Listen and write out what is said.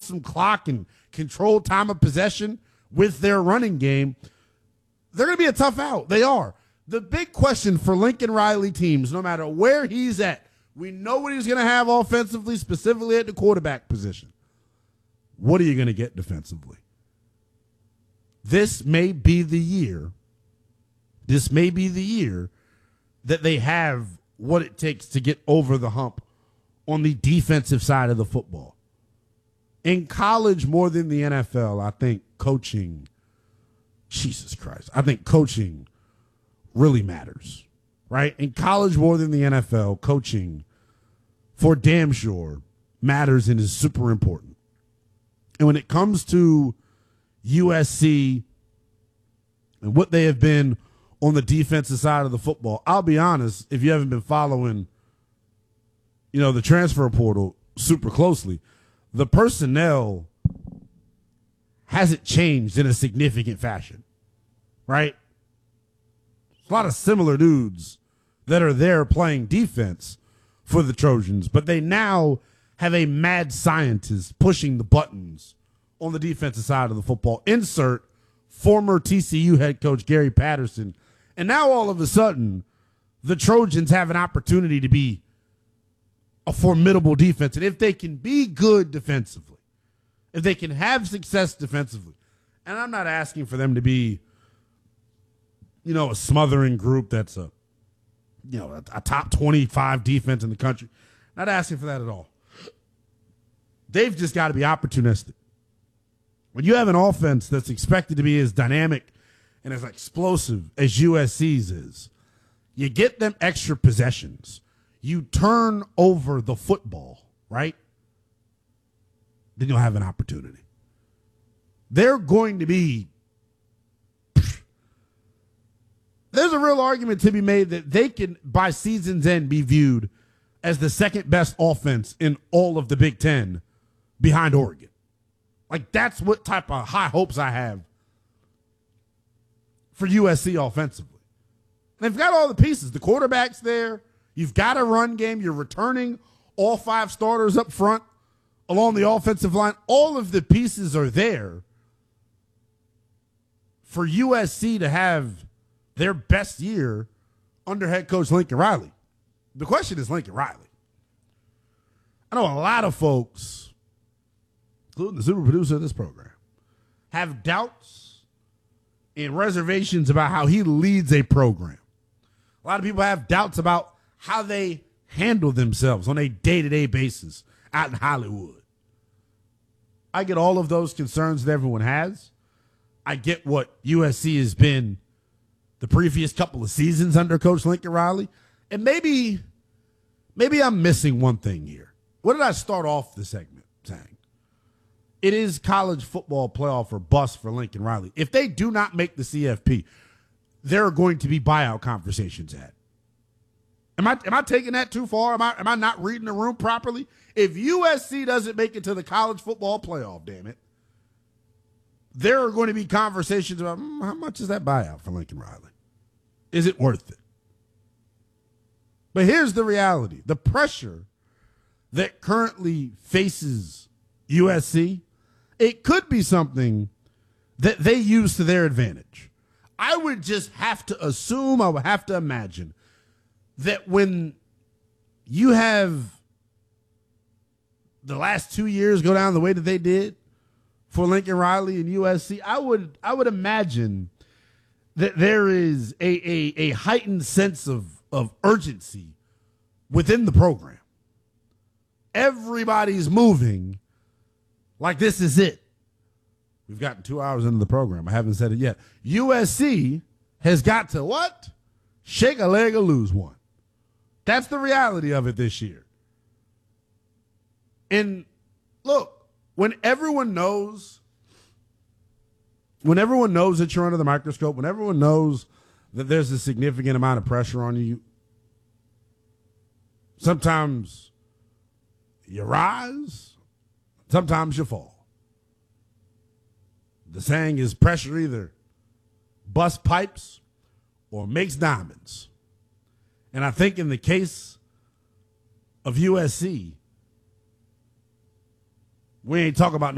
some clock and control time of possession with their running game, they're going to be a tough out. They are. The big question for Lincoln Riley teams, no matter where he's at, we know what he's going to have offensively, specifically at the quarterback position. What are you going to get defensively? This may be the year. This may be the year that they have what it takes to get over the hump on the defensive side of the football. In college, more than the NFL, I think coaching, Jesus Christ, I think coaching really matters, right? In college, more than the NFL, coaching for damn sure matters and is super important. And when it comes to USC and what they have been on the defensive side of the football, I'll be honest, if you haven't been following, the transfer portal super closely, the personnel hasn't changed in a significant fashion, right? There's a lot of similar dudes that are there playing defense for the Trojans, but they now have a mad scientist pushing the buttons on the defensive side of the football. Insert former TCU head coach Gary Patterson. And now all of a sudden, the Trojans have an opportunity to be a formidable defense. And if they can be good defensively, if they can have success defensively, and I'm not asking for them to be, a smothering group that's a top 25 defense in the country. Not asking for that at all. They've just got to be opportunistic. When you have an offense that's expected to be as dynamic and as explosive as USC's is, you get them extra possessions. You turn over the football, right? Then you'll have an opportunity. They're going to be there's a real argument to be made that they can, by season's end, be viewed as the second best offense in all of the Big Ten behind Oregon. Like, that's what type of high hopes I have for USC offensively. They've got all the pieces. The quarterback's there. You've got a run game. You're returning all 5 starters up front along the offensive line. All of the pieces are there for USC to have their best year under head coach Lincoln Riley. The question is Lincoln Riley. I know a lot of folks, including the super producer of this program, have doubts and reservations about how he leads a program. A lot of people have doubts about how they handle themselves on a day-to-day basis out in Hollywood. I get all of those concerns that everyone has. I get what USC has been the previous couple of seasons under Coach Lincoln Riley. And maybe I'm missing one thing here. What did I start off the segment saying? It is college football playoff or bust for Lincoln Riley. If they do not make the CFP, there are going to be buyout conversations at. Am I taking that too far? Am I not reading the room properly? If USC doesn't make it to the college football playoff, damn it, there are going to be conversations about how much is that buyout for Lincoln Riley? Is it worth it? But here's the reality. The pressure that currently faces USC, it could be something that they use to their advantage. I would just have to assume, I would have to imagine that when you have the last 2 years go down the way that they did for Lincoln Riley and USC, I would imagine that there is a heightened sense of urgency within the program. Everybody's moving like this is it. We've gotten 2 hours into the program. I haven't said it yet. USC has got to what? Shake a leg or lose one. That's the reality of it this year. And look, when everyone knows that you're under the microscope, when everyone knows that there's a significant amount of pressure on you, sometimes you rise, sometimes you fall. The saying is pressure either busts pipes or makes diamonds. And I think in the case of USC, we ain't talking about